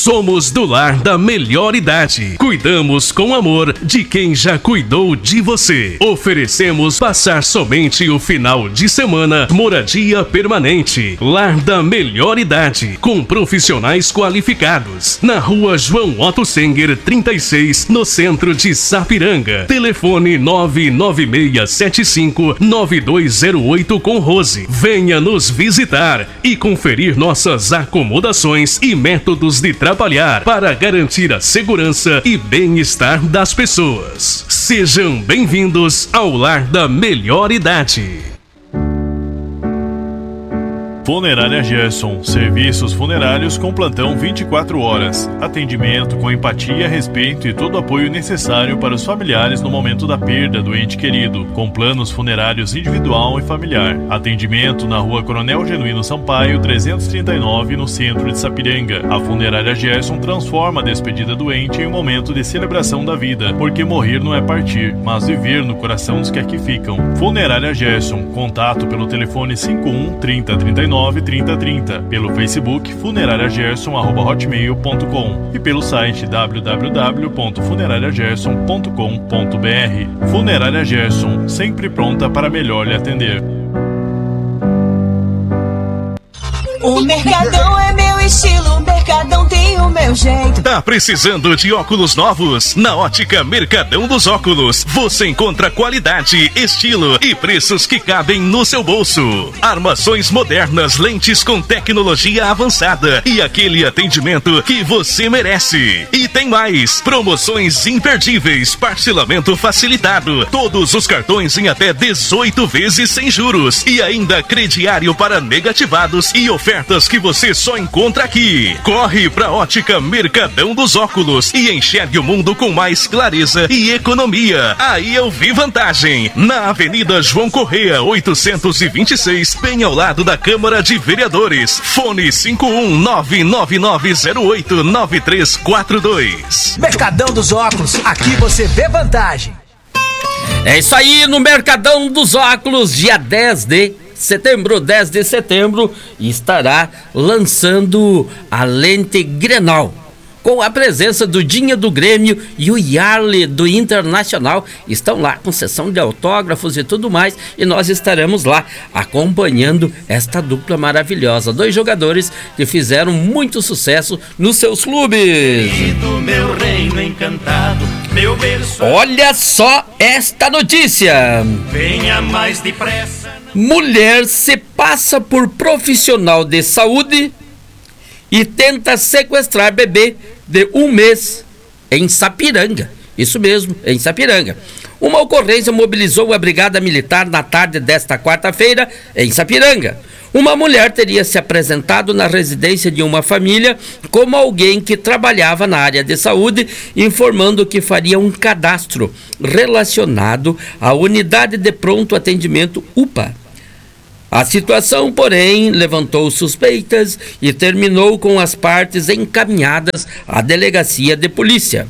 Somos do lar da melhor idade. Cuidamos com amor de quem já cuidou de você. Oferecemos passar somente o final de semana, moradia permanente. Lar da melhor idade, com profissionais qualificados. Na rua João Otto Senger, 36, no centro de Sapiranga. Telefone 996759208 com Rose. Venha nos visitar e conferir nossas acomodações e métodos de trabalhar para garantir a segurança e bem-estar das pessoas. Sejam bem-vindos ao lar da melhor idade. Funerária Gerson, serviços funerários com plantão 24 horas, atendimento com empatia, respeito e todo o apoio necessário para os familiares no momento da perda do ente querido, com planos funerários individual e familiar. Atendimento na rua Coronel Genuíno Sampaio, 339, no centro de Sapiranga. A Funerária Gerson transforma a despedida do ente em um momento de celebração da vida, porque morrer não é partir, mas viver no coração dos que aqui ficam. Funerária Gerson, contato pelo telefone 51 30 39 3030, pelo Facebook funerariagerson@hotmail.com e pelo site www.funerariagerson.com.br. Funerária Gerson, sempre pronta para melhor lhe atender. O Mercadão é meu estilo, o Mercadão tem o meu jeito. Tá precisando de óculos novos? Na Ótica Mercadão dos Óculos, você encontra qualidade, estilo e preços que cabem no seu bolso. Armações modernas, lentes com tecnologia avançada e aquele atendimento que você merece. E tem mais, promoções imperdíveis, parcelamento facilitado, todos os cartões em até 18 vezes sem juros e ainda crediário para negativados e ofertas que você só encontra aqui. Corre pra Ótica Mercadão dos Óculos e enxergue o mundo com mais clareza e economia. Aí eu vi vantagem. Na Avenida João Correia, 826, bem ao lado da Câmara de Vereadores. Fone 51999089342. Mercadão dos Óculos, aqui você vê vantagem. É isso aí, no Mercadão dos Óculos, dia 10 de setembro, estará lançando a lente Grenal, com a presença do Dinha do Grêmio e o Yarley do Internacional. Estão lá com sessão de autógrafos e tudo mais, e nós estaremos lá acompanhando esta dupla maravilhosa. Dois jogadores que fizeram muito sucesso nos seus clubes. Meu reino encantado, meu berço. Olha só esta notícia. Venha mais depressa. Mulher se passa por profissional de saúde e tenta sequestrar bebê de 1 mês em Sapiranga. Isso mesmo, em Sapiranga. Uma ocorrência mobilizou a Brigada Militar na tarde desta quarta-feira em Sapiranga. Uma mulher teria se apresentado na residência de uma família como alguém que trabalhava na área de saúde, informando que faria um cadastro relacionado à Unidade de Pronto Atendimento UPA. A situação, porém, levantou suspeitas e terminou com as partes encaminhadas à delegacia de polícia.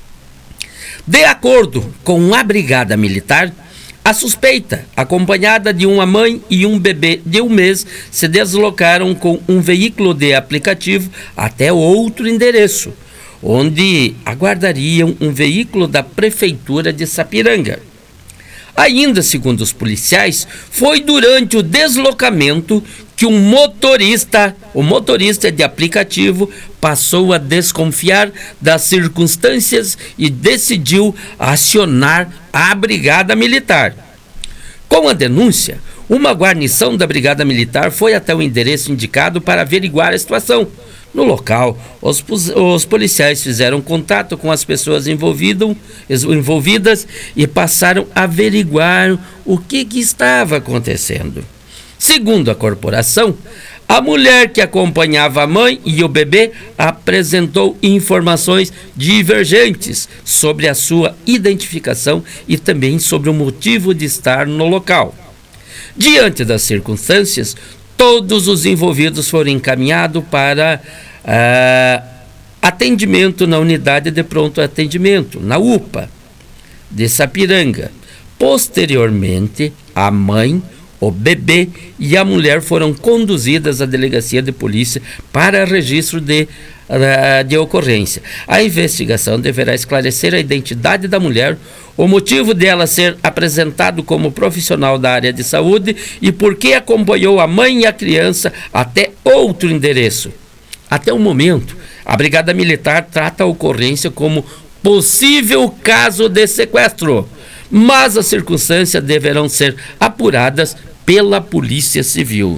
De acordo com a Brigada Militar, a suspeita, acompanhada de uma mãe e um bebê de 1 mês, se deslocaram com um veículo de aplicativo até outro endereço, onde aguardariam um veículo da Prefeitura de Sapiranga. Ainda segundo os policiais, foi durante o deslocamento que o motorista de aplicativo passou a desconfiar das circunstâncias e decidiu acionar a Brigada Militar. Com a denúncia, uma guarnição da Brigada Militar foi até o endereço indicado para averiguar a situação. No local, os policiais fizeram contato com as pessoas envolvidas e passaram a averiguar o que estava acontecendo. Segundo a corporação, a mulher que acompanhava a mãe e o bebê apresentou informações divergentes sobre a sua identificação e também sobre o motivo de estar no local. Diante das circunstâncias, todos os envolvidos foram encaminhados para atendimento na Unidade de Pronto Atendimento, na UPA, de Sapiranga. Posteriormente, a mãe, O bebê e a mulher foram conduzidas à delegacia de polícia para registro de ocorrência. A investigação deverá esclarecer a identidade da mulher, o motivo dela ser apresentado como profissional da área de saúde e por que acompanhou a mãe e a criança até outro endereço. Até o momento, a Brigada Militar trata a ocorrência como possível caso de sequestro, mas as circunstâncias deverão ser apuradas pela Polícia Civil.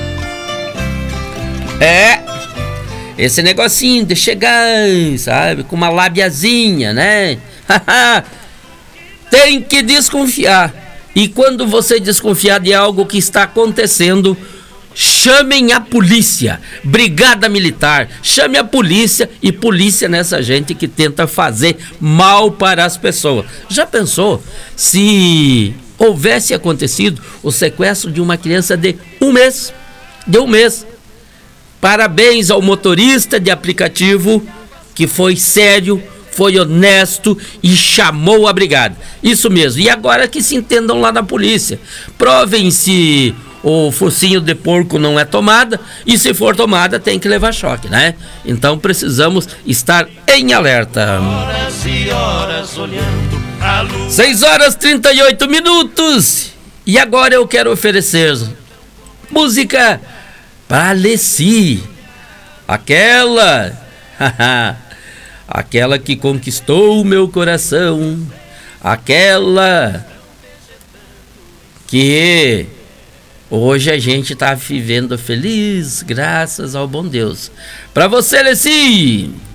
Esse negocinho de chegar, sabe, com uma labiazinha, né? Tem que desconfiar. E quando você desconfiar de algo que está acontecendo, chamem a polícia, Brigada Militar, chame a polícia, e polícia nessa gente que tenta fazer mal para as pessoas. Já pensou se houvesse acontecido o sequestro de uma criança de um mês? Parabéns ao motorista de aplicativo que foi sério, foi honesto e chamou a brigada. Isso mesmo. E agora que se entendam lá na polícia. Provem se o focinho de porco não é tomada, e se for tomada tem que levar choque, né? Então precisamos estar em alerta. Horas e horas olhando a luz. 6h38. E agora eu quero oferecer música para Alessi, aquela que conquistou o meu coração, aquela que hoje a gente tá vivendo feliz, graças ao bom Deus. Para você, Alessi!